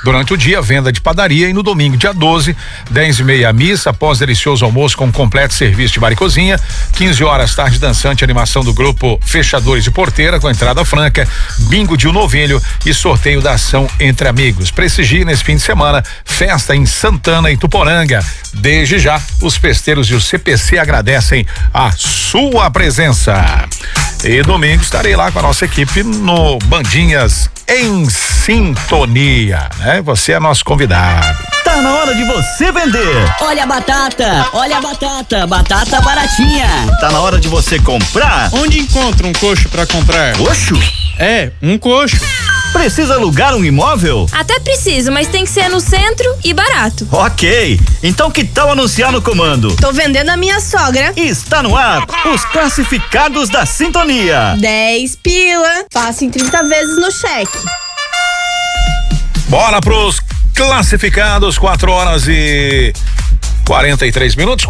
Durante o dia, venda de padaria e no domingo, dia 12, 10h30 a missa, após delicioso almoço com completo serviço de bar e cozinha, 15 horas, tarde dançante, animação do grupo Fechadores de Porteira com entrada franca, bingo de um novilho e sorteio da ação entre amigos. Prestigie nesse fim de semana, festa em Santana e Tuporanga. Desde já, os festeiros e o CPC agradecem a sua presença. E domingo estarei lá com a nossa equipe no Bandinhas em Sintonia, né? Você é nosso convidado. Tá na hora de você vender. Olha a batata, batata baratinha. Tá na hora de você comprar. Onde encontra um coxo pra comprar? Coxo? É, um coxo. Precisa alugar um imóvel? Até preciso, mas tem que ser no centro e barato. Ok, então que tal anunciar no comando? Tô vendendo a minha sogra. Está no ar, os classificados da Sintonia. 10 pila, faço em 30 vezes no cheque. Bora pros classificados, 4h43,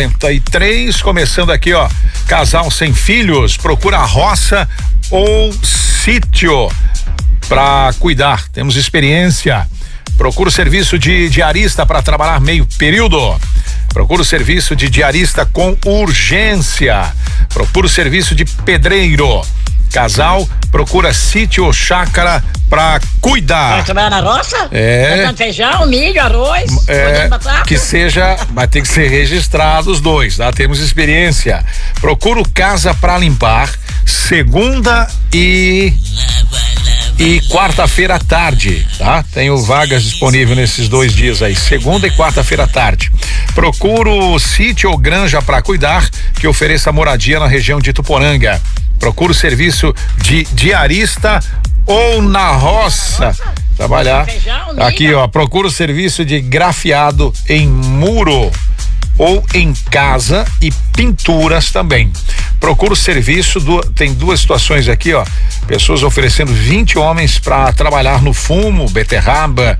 4h43, começando aqui, ó. Casal sem filhos, procura roça ou sítio para cuidar. Temos experiência. Procura o serviço de diarista para trabalhar meio período. Procura o serviço de diarista com urgência. Procura o serviço de pedreiro. Casal procura sítio ou chácara pra cuidar. Vai trabalhar na roça? É. Feijão, milho, arroz, batata. Que seja, vai ter que ser registrado os dois, tá? Temos experiência. Procuro casa pra limpar, segunda e quarta-feira à tarde, tá? Tenho vagas disponíveis nesses 2 dias aí, segunda e quarta-feira à tarde. Procuro sítio ou granja pra cuidar que ofereça moradia na região de Tuporanga. Procura o serviço de diarista ou na roça. Trabalhar. Aqui, ó, procura o serviço de grafiado em muro ou em casa e pinturas também. Procura o serviço tem 2 situações aqui, ó. Pessoas oferecendo 20 homens para trabalhar no fumo, beterraba,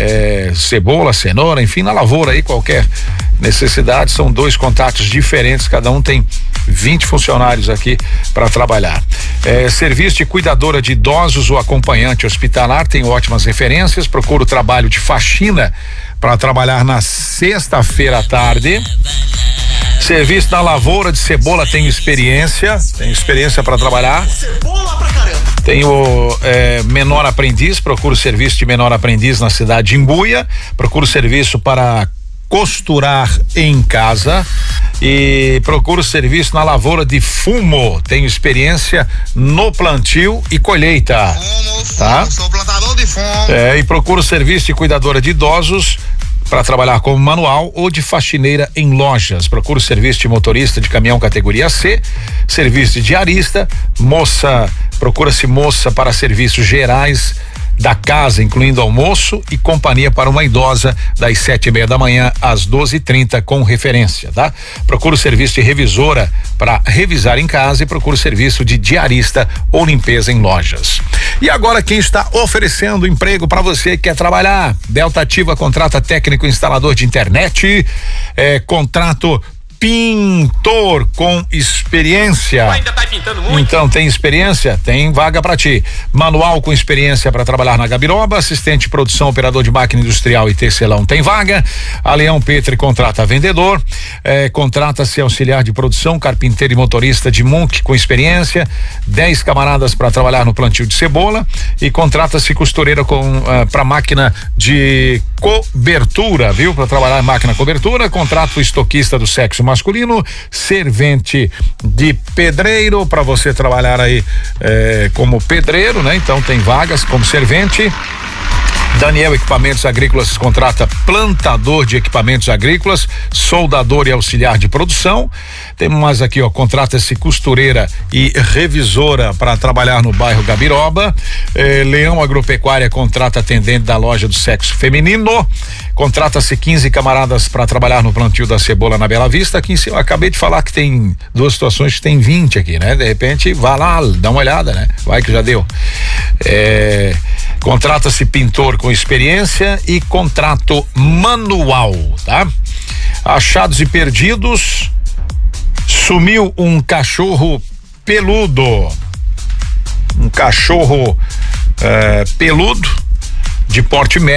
cebola, cenoura, enfim, na lavoura aí, qualquer necessidade. São 2 contatos diferentes, cada um tem 20 funcionários aqui para trabalhar. Serviço de cuidadora de idosos ou acompanhante hospitalar, tem ótimas referências. Procura o trabalho de faxina para trabalhar na sexta-feira à tarde. Serviço na lavoura de cebola, tenho experiência para trabalhar. Cebola pra caramba. Tenho menor aprendiz, procuro serviço de menor aprendiz na cidade de Imbuia. Procuro serviço para costurar em casa e procuro serviço na lavoura de fumo. Tenho experiência no plantio e colheita. Tá? Sou plantador de fumo. E procuro serviço de cuidadora de idosos para trabalhar como manual ou de faxineira em lojas. Procuro serviço de motorista de caminhão categoria C, serviço de diarista, procura-se moça para serviços gerais da casa, incluindo almoço e companhia para uma idosa das 7:30 da manhã às 12:30 com referência, tá? Procura o serviço de revisora para revisar em casa e procura o serviço de diarista ou limpeza em lojas. E agora quem está oferecendo emprego para você que quer trabalhar? Delta Ativa contrata técnico instalador de internet, contrato pintor com experiência. Ainda tá pintando muito? Então, tem experiência? Tem vaga pra ti. Manual com experiência para trabalhar na Gabiroba, assistente de produção, operador de máquina industrial e tecelão, tem vaga. A Leão Petri contrata vendedor, contrata-se auxiliar de produção, carpinteiro e motorista de Munk com experiência, 10 camaradas para trabalhar no plantio de cebola e contrata-se costureira para máquina de cobertura, viu? Para trabalhar em máquina cobertura, contrato estoquista do sexo masculino, servente de pedreiro para você trabalhar aí como pedreiro, né? Então tem vagas como servente. Daniel Equipamentos Agrícolas contrata plantador de equipamentos agrícolas, soldador e auxiliar de produção. Temos mais aqui, ó, contrata-se costureira e revisora para trabalhar no bairro Gabiroba. Leão Agropecuária contrata atendente da loja do sexo feminino. Contrata-se 15 camaradas para trabalhar no plantio da cebola na Bela Vista. Aqui em cima, eu acabei de falar que tem 2 situações que tem 20 aqui, né? De repente, vá lá, dá uma olhada, né? Vai que já deu. Contrata-se pintor com experiência e contrato manual, tá? Achados e perdidos. Sumiu um cachorro peludo. Um cachorro peludo de porte médio.